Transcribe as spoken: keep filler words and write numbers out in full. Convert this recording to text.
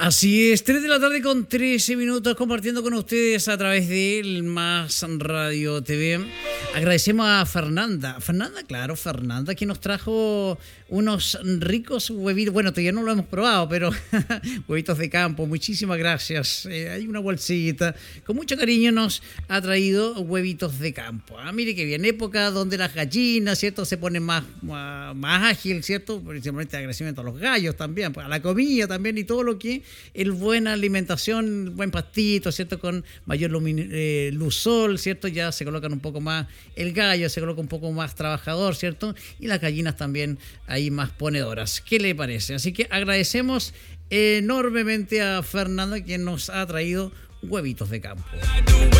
Así es, tres de la tarde con trece minutos compartiendo con ustedes a través de Más Radio T V. Agradecemos a Fernanda. Fernanda, claro, Fernanda, que nos trajo unos ricos huevitos. Bueno, todavía no lo hemos probado, pero huevitos de campo. Muchísimas gracias. Eh, hay una bolsita. Con mucho cariño nos ha traído huevitos de campo. Ah, mire que bien, época donde las gallinas, ¿cierto? Se ponen más, más, más ágil, ¿cierto? Principalmente agradecimiento a los gallos también, a la comida también y todo lo que el buena alimentación, buen pastito, ¿cierto? Con mayor lumin- eh, luz sol, ¿cierto? Ya se colocan un poco más, el gallo se coloca un poco más trabajador, ¿cierto? Y las gallinas también ahí más ponedoras. ¿Qué le parece? Así que agradecemos enormemente a Fernanda, quien nos ha traído huevitos de campo.